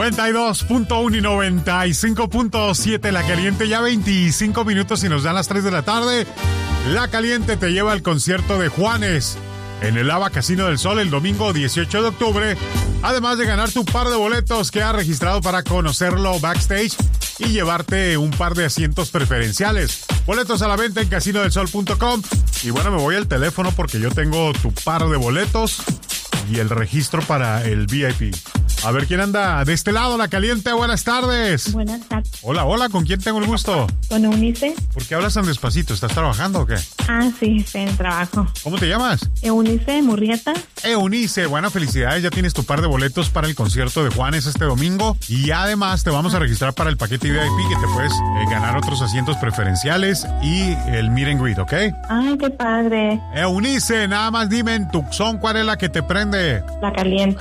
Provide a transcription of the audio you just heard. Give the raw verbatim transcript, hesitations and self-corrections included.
noventa y dos punto uno y noventa y cinco punto siete La Caliente, ya veinticinco minutos y nos dan las tres de la tarde. La Caliente te lleva al concierto de Juanes en el AVA Casino del Sol el domingo dieciocho de octubre. Además de ganar tu par de boletos que has registrado para conocerlo backstage y llevarte un par de asientos preferenciales. Boletos a la venta en casino del sol punto com. Y bueno, me voy al teléfono porque yo tengo tu par de boletos y el registro para el V I P. A ver quién anda de este lado, La Caliente. Buenas tardes. Buenas tardes. Hola, hola, ¿con quién tengo el gusto? Con Eunice. ¿Por qué hablas tan despacito? ¿Estás trabajando o qué? Ah, sí, estoy en el trabajo. ¿Cómo te llamas? Eunice Murrieta. Eunice, bueno, felicidades, ya tienes tu par de boletos para el concierto de Juanes este domingo y además te vamos a registrar para el paquete V I P que te puedes eh, ganar otros asientos preferenciales y el meet and greet, ¿ok? Ay, qué padre. Eunice, nada más dime en Tucson, ¿cuál es la que te prende? La Caliente.